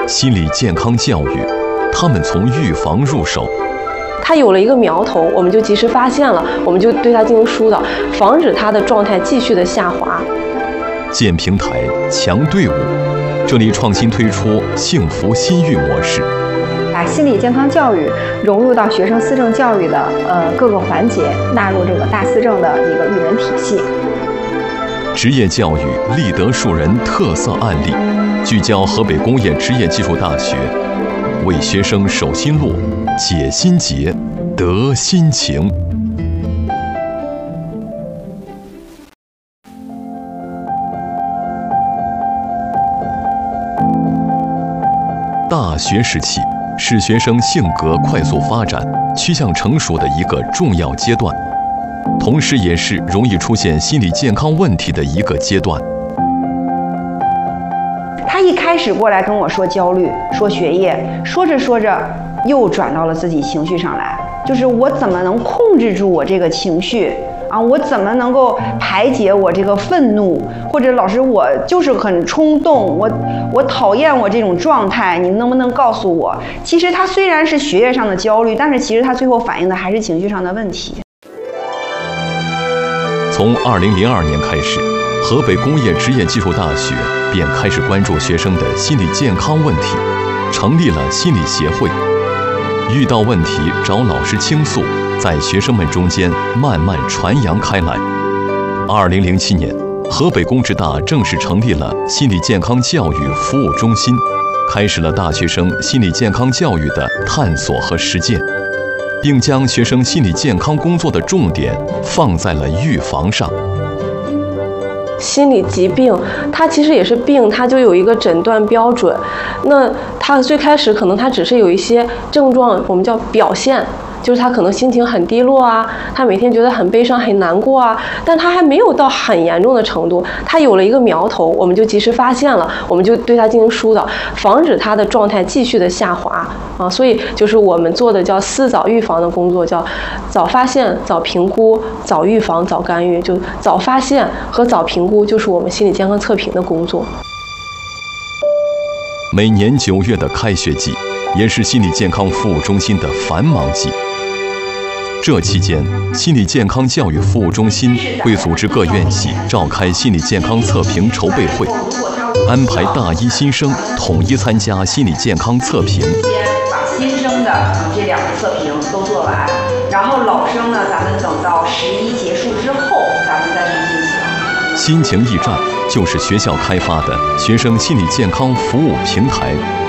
心理健康教育，他们从预防入手。 他有了一个苗头，我们就及时发现了，我们就对他进行疏导，防止他的状态继续的下滑。 建平台，强队伍，这里创新推出幸福心育模式， 把心理健康教育融入到学生思政教育的各个环节，纳入这个大思政的一个育人体系。 职业教育立德树人特色案例，聚焦河北工业职业技术大学，为学生守心路，解心结，得心情。大学时期是学生性格快速发展、趋向成熟的一个重要阶段，同时也是容易出现心理健康问题的一个阶段。 他一开始过来跟我说焦虑，说学业，说着说着又转到了自己情绪上来，就是我怎么能控制住我这个情绪啊？我怎么能够排解我这个愤怒？或者老师，我就是很冲动，我讨厌我这种状态，你能不能告诉我？其实他虽然是学业上的焦虑，但是其实他最后反映的还是情绪上的问题。 从2002年开始，河北工业职业技术大学便开始关注学生的心理健康问题，成立了心理协会，遇到问题找老师倾诉，在学生们中间慢慢传扬开来。2007年，河北工职大正式成立了心理健康教育服务中心，开始了大学生心理健康教育的探索和实践，并将学生心理健康工作的重点放在了预防上。 心理疾病，它其实也是病，它就有一个诊断标准。那它最开始可能它只是有一些症状，我们叫表现，就是他可能心情很低落啊，他每天觉得很悲伤很难过啊，但他还没有到很严重的程度。他有了一个苗头，我们就及时发现了，我们就对他进行疏导，防止他的状态继续的下滑啊。所以就是我们做的叫思早预防的工作，叫早发现、早评估、早预防、早干预。就早发现和早评估就是我们心理健康测评的工作。 每年9月的开学季，也是心理健康服务中心的繁忙季。这期间，心理健康教育服务中心会组织各院系召开心理健康测评筹备会，安排大一新生统一参加心理健康测评。 先把新生的这2个测评都做完，然后老生呢，咱们等到11结束之后，咱们再去进行。 心情驿站就是学校开发的学生心理健康服务平台。